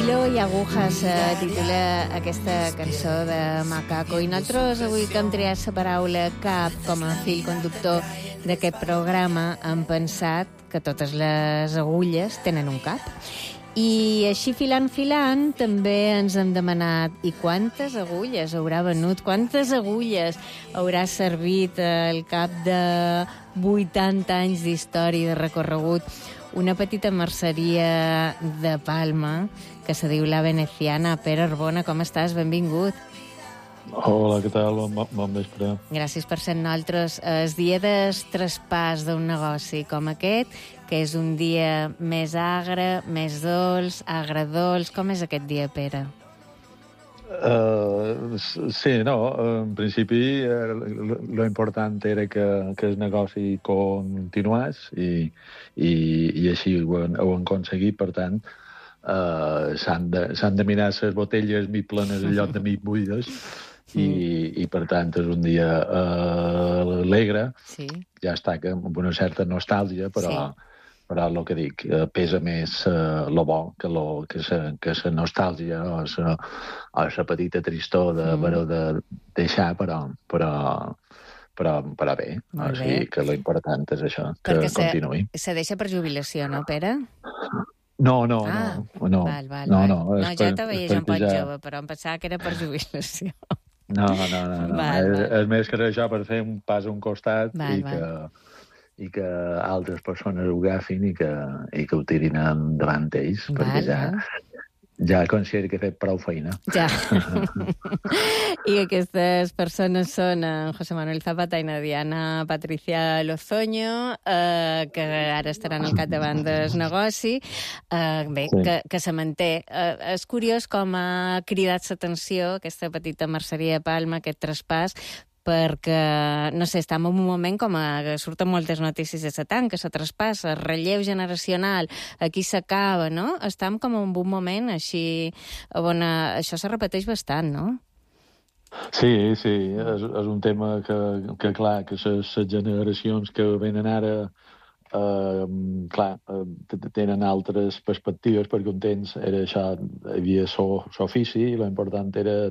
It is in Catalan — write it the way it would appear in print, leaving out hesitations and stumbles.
Hilo y agujas titula aquesta cançó de Macaco. I nosaltres, avui que hem triat la paraula cap com a fil conductor d'aquest programa, hem pensat que totes les agulles tenen un cap. I així filant, també ens hem demanat i quantes agulles haurà venut, quantes agulles haurà servit al cap de 80 anys d'història de recorregut una petita merceria de Palma que se diu La Veneciana. Pere Arbona, com estàs? Benvingut. Hola, què tal? Bon vespre. Gràcies per ser nosaltres. El dia del traspàs d'un negoci com aquest, que és un dia més agre, més dolç, agredolç. Com és aquest dia, Pere? Sí, no, en principi lo important era que el negoci continués i així ho han aconseguit. Per tant, s'han de mirar les botelles mig plenes en lloc de mig buides i per tant és un dia alegre. Sí. Ja està, que amb una certa nostàlgia, però el que dic, pesa més lo bo que la nostàlgia o la petita tristor de deixar, però bé. O sigui que lo important és això, que continuï. Se deixa per jubilació, no, Pere? No. Val. No, ja te veia un poc jove, però em pensava que era per jubilació. No. És més que això per fer un pas a un costat i que altres persones ho agafin i que ho tirin endavant ells, perquè ja considero que he fet prou feina. Ja. I aquestes persones són José Manuel Zapata i Diana Patricia Lozoño, que ara estaran al capdavant del negoci. Que se manté. És curiós com ha cridat l'atenció aquesta petita merceria de Palma, aquest traspàs, perquè, no sé, estem en un moment com que surten moltes notícies de la tanca, se traspassa, el relleu generacional, aquí s'acaba, no? Estem com en un moment així on això se repeteix bastant, no? Sí, és un tema que clar, que les generacions que venen ara tenen altres perspectives, perquè un temps era això, hi havia l'ofici i l'important era